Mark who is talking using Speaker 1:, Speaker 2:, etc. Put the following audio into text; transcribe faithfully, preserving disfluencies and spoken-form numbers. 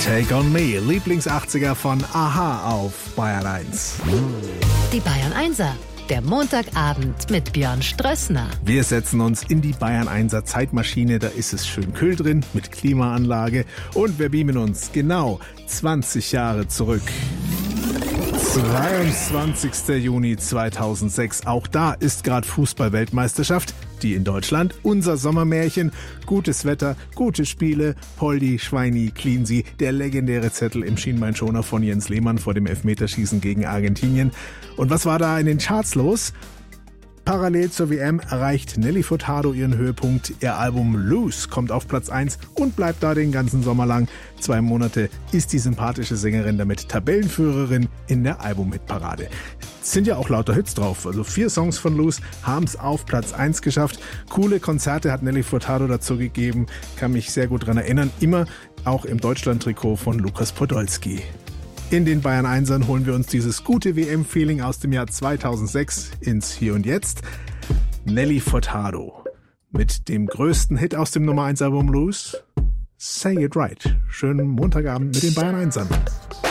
Speaker 1: Take on Me, Lieblings-achtziger von Aha auf Bayern eins.
Speaker 2: Die Bayern Einser, der Montagabend mit Björn Strössner.
Speaker 1: Wir setzen uns in die Bayern Einser Zeitmaschine, da ist es schön kühl drin mit Klimaanlage und wir beamen uns genau zwanzig Jahre zurück. zweiundzwanzigster Juni zweitausendsechs, auch da ist gerade Fußball-Weltmeisterschaft, die in Deutschland, unser Sommermärchen, gutes Wetter, gute Spiele, Poldi, Schweini, Cleansy, der legendäre Zettel im Schienbeinschoner von Jens Lehmann vor dem Elfmeterschießen gegen Argentinien. Und was war da in den Charts los? Parallel zur W M erreicht Nelly Furtado ihren Höhepunkt. Ihr Album Loose kommt auf Platz eins und bleibt da den ganzen Sommer lang. Zwei Monate ist die sympathische Sängerin damit Tabellenführerin in der Album-Hitparade. Sind ja auch lauter Hits drauf. Also vier Songs von Loose haben es auf Platz eins geschafft. Coole Konzerte hat Nelly Furtado dazu gegeben. Kann mich sehr gut dran erinnern. Immer auch im Deutschland-Trikot von Lukas Podolski. In den Bayern Einsern holen wir uns dieses gute W M-Feeling aus dem Jahr zweitausendsechs ins Hier und Jetzt. Nelly Furtado mit dem größten Hit aus dem Nummer eins Album Loose, Say It Right. Schönen Montagabend mit den Bayern Einsern.